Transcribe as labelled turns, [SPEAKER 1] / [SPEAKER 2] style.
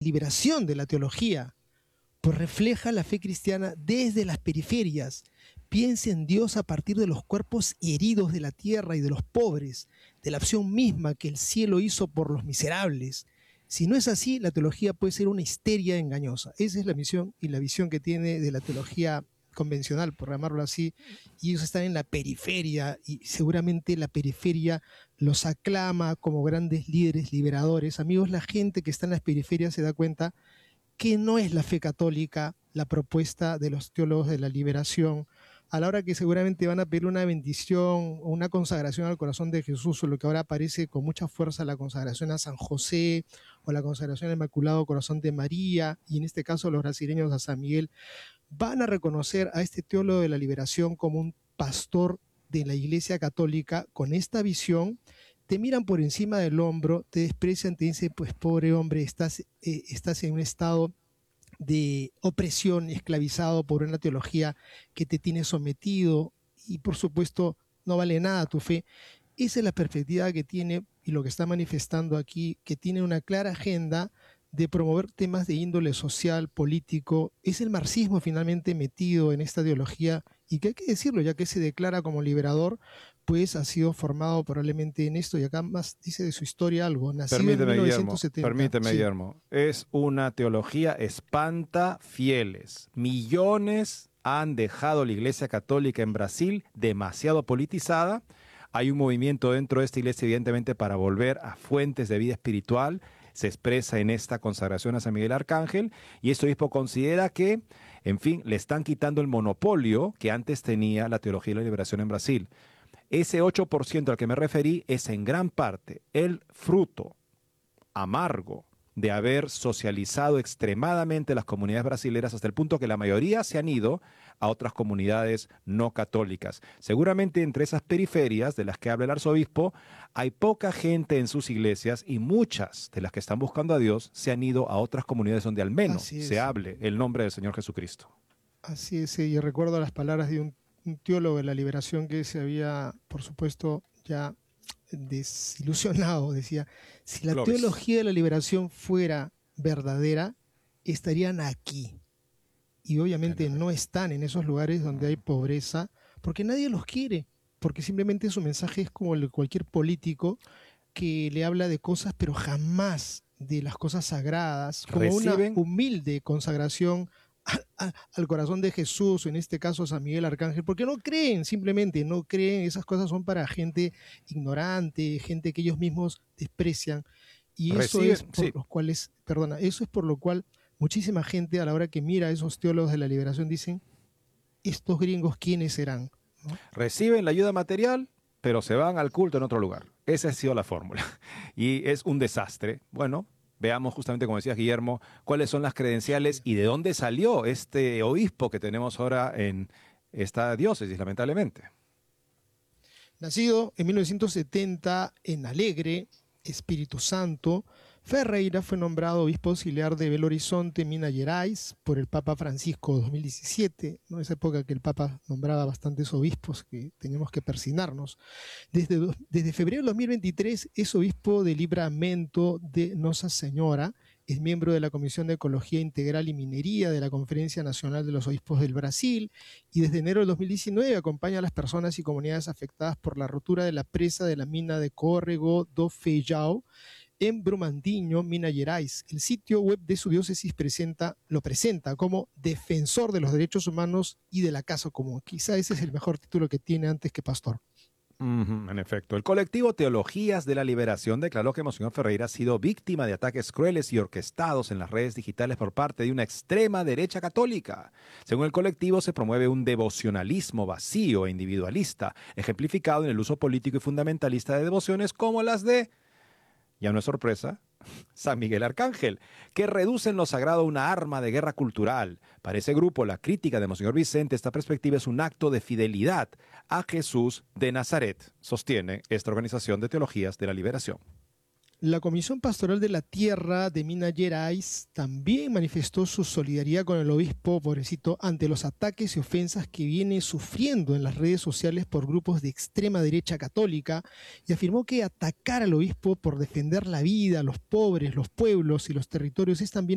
[SPEAKER 1] liberación de la teología, pues refleja la fe cristiana desde las periferias. Piensa en Dios a partir de los cuerpos heridos de la tierra y de los pobres, de la opción misma que el cielo hizo por los miserables. Si no es así, la teología puede ser una histeria engañosa. Esa es la misión y la visión que tiene de la teología convencional, por llamarlo así, y ellos están en la periferia y seguramente la periferia los aclama como grandes líderes liberadores. Amigos, la gente que está en las periferias se da cuenta que no es la fe católica la propuesta de los teólogos de la liberación, a la hora que seguramente van a pedir una bendición o una consagración al corazón de Jesús, o lo que ahora aparece con mucha fuerza la consagración a San José, o la consagración al Inmaculado Corazón de María, y en este caso los brasileños a San Miguel, van a reconocer a este teólogo de la liberación como un pastor de la Iglesia Católica con esta visión. Te miran por encima del hombro, te desprecian, te dicen, pues pobre hombre, estás en un estado de opresión, esclavizado por una teología que te tiene sometido y por supuesto no vale nada tu fe. Esa es la perspectiva que tiene y lo que está manifestando aquí, que tiene una clara agenda de promover temas de índole social, político. Es el marxismo finalmente metido en esta ideología y que hay que decirlo, ya que se declara como liberador, pues ha sido formado probablemente en esto, y acá más dice de su historia algo, nacido en 1970.
[SPEAKER 2] Permíteme, Guillermo, es una teología espanta fieles. Millones han dejado la Iglesia Católica en Brasil demasiado politizada. Hay un movimiento dentro de esta iglesia, evidentemente, para volver a fuentes de vida espiritual. Se expresa en esta consagración a San Miguel Arcángel, y este obispo considera que, en fin, le están quitando el monopolio que antes tenía la teología de la liberación en Brasil. Ese 8% al que me referí es en gran parte el fruto amargo de haber socializado extremadamente las comunidades brasileras hasta el punto que la mayoría se han ido a otras comunidades no católicas. Seguramente entre esas periferias de las que habla el arzobispo hay poca gente en sus iglesias, y muchas de las que están buscando a Dios se han ido a otras comunidades donde al menos se hable el nombre del Señor Jesucristo.
[SPEAKER 1] Así es, y recuerdo las palabras de un teólogo de la liberación que se había, por supuesto, ya desilusionado. Decía, si la teología de la liberación fuera verdadera, estarían aquí. Y obviamente no están en esos lugares donde hay pobreza, porque nadie los quiere, porque simplemente su mensaje es como el de cualquier político que le habla de cosas, pero jamás de las cosas sagradas, como una humilde consagración al corazón de Jesús, o en este caso a San Miguel Arcángel, porque no creen, simplemente no creen. Esas cosas son para gente ignorante, gente que ellos mismos desprecian, y eso es por los cuales, eso es por lo cual muchísima gente, a la hora que mira a esos teólogos de la liberación, dicen, estos gringos, ¿quiénes serán? ¿No?
[SPEAKER 2] Reciben la ayuda material, pero se van al culto en otro lugar. Esa ha sido la fórmula, y es un desastre. Bueno, veamos justamente, como decías, Guillermo, cuáles son las credenciales y de dónde salió este obispo que tenemos ahora en esta diócesis, lamentablemente.
[SPEAKER 1] Nacido en 1970 en Alegre, Espíritu Santo, Ferreira fue nombrado obispo auxiliar de Belo Horizonte, Minas Gerais, por el Papa Francisco en 2017, ¿no? Esa época que el Papa nombraba bastantes obispos que teníamos que persignarnos. Desde febrero de 2023 es obispo de Livramento de Nossa Señora, es miembro de la Comisión de Ecología Integral y Minería de la Conferencia Nacional de los Obispos del Brasil, y desde enero del 2019 acompaña a las personas y comunidades afectadas por la rotura de la presa de la mina de Córrego do Feijão en Brumadinho, Minas Gerais. El sitio web de su diócesis lo presenta como defensor de los derechos humanos y de la casa común. Quizá ese es el mejor título que tiene antes que pastor.
[SPEAKER 2] En efecto, el colectivo Teologías de la Liberación declaró que Monseñor Ferreira ha sido víctima de ataques crueles y orquestados en las redes digitales por parte de una extrema derecha católica. Según el colectivo, se promueve un devocionalismo vacío e individualista, ejemplificado en el uso político y fundamentalista de devociones como las de, ya no es sorpresa, San Miguel Arcángel, que reducen lo sagrado a una arma de guerra cultural. Para ese grupo, la crítica de Monseñor Vicente, esta perspectiva es un acto de fidelidad a Jesús de Nazaret, sostiene esta organización de Teologías de la Liberación.
[SPEAKER 1] La Comisión Pastoral de la Tierra de Minas Gerais también manifestó su solidaridad con el obispo pobrecito ante los ataques y ofensas que viene sufriendo en las redes sociales por grupos de extrema derecha católica, y afirmó que atacar al obispo por defender la vida, los pobres, los pueblos y los territorios es también